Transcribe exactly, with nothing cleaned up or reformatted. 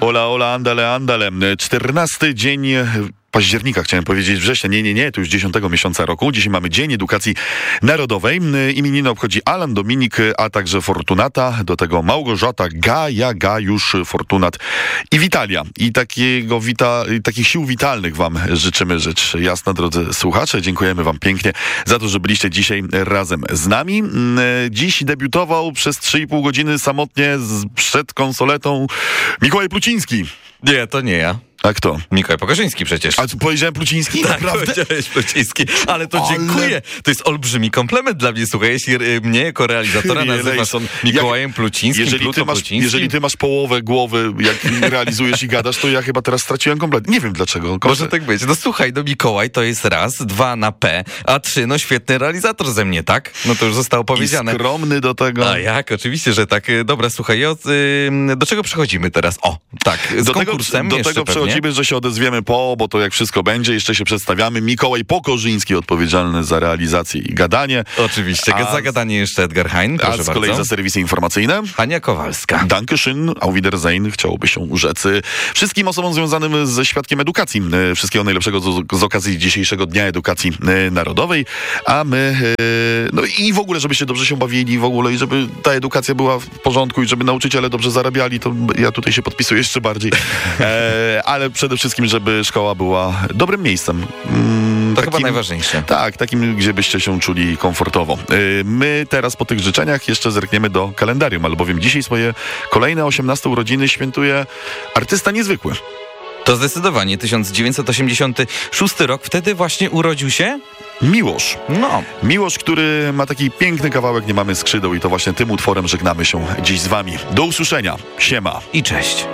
Ola, ola, andale, andale. czternasty dzień października, chciałem powiedzieć września. Nie, nie, nie, to już dziesiątego miesiąca roku. Dzisiaj mamy Dzień Edukacji Narodowej. Imieniny obchodzi Alan, Dominik, a także Fortunata. Do tego Małgorzata, Gaja, Gajusz, Fortunat i Witalia. I takiego wita, takich sił witalnych wam życzymy, rzecz jasna, drodzy słuchacze. Dziękujemy wam pięknie za to, że byliście dzisiaj razem z nami. Dziś debiutował przez trzy i pół godziny samotnie przed konsoletą Mikołaj Pluciński. Nie, to nie ja. A kto? Mikołaj Pokarzyński przecież. A powiedziałem Pluciński? Tak, Naprawdę? powiedziałeś Pluciński, ale to Ale... dziękuję. To jest olbrzymi komplement dla mnie. Słuchaj, jeśli mnie jako realizatora nazywasz on Mikołajem jak, Plucińskim, jeżeli ty, masz, Plucińskim. jeżeli ty masz połowę głowy, jak realizujesz i gadasz, to ja chyba teraz straciłem kompletnie. Nie wiem dlaczego. Komplet. Może tak być. No słuchaj, no Mikołaj to jest raz, dwa na P, a trzy, no świetny realizator ze mnie, tak? No to już zostało powiedziane. I skromny do tego. A jak? Oczywiście, że tak. Dobra, słuchaj, od, y, do czego przechodzimy teraz? O, tak, z do konkursem tego, do tego przechodzimy, że się odezwiemy po, bo to jak wszystko będzie, jeszcze się przedstawiamy. Mikołaj Pokorzyński, odpowiedzialny za realizację i gadanie. Oczywiście, a za gadanie jeszcze Edgar Hein, proszę bardzo. A z kolei bardzo. za serwisy informacyjne Ania Kowalska. Dankeschön, auf Wiedersehen, chciałoby się rzec. Wszystkim osobom związanym ze świadkiem edukacji. Wszystkiego najlepszego z, z okazji dzisiejszego Dnia Edukacji Narodowej. A my, no i w ogóle, żebyście dobrze się bawili w ogóle i żeby ta edukacja była w porządku i żeby nauczyciele dobrze zarabiali, to ja tutaj się podpisuję jeszcze bardziej. E, ale przede wszystkim, żeby szkoła była dobrym miejscem. To takim, chyba najważniejsze. Tak, takim, gdzie byście się czuli komfortowo. My teraz po tych życzeniach jeszcze zerkniemy do kalendarium, albowiem dzisiaj swoje kolejne osiemnaste urodziny świętuje artysta niezwykły. To zdecydowanie tysiąc dziewięćset osiemdziesiąty szósty rok. Wtedy właśnie urodził się Miłosz. No. Miłosz, który ma taki piękny kawałek Nie mamy skrzydeł i to właśnie tym utworem żegnamy się dziś z wami. Do usłyszenia. Siema. I cześć.